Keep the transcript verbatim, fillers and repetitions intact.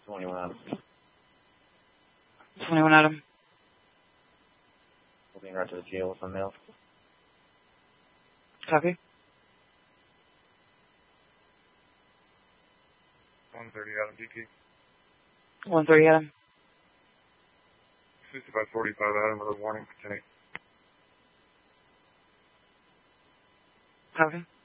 twenty-one Adam. twenty-one Adam. Moving right to the jail with some mail. Copy. one thirty Adam, D T. one thirty Adam. sixty-five forty-five Adam with a warning for ten eight. Copy.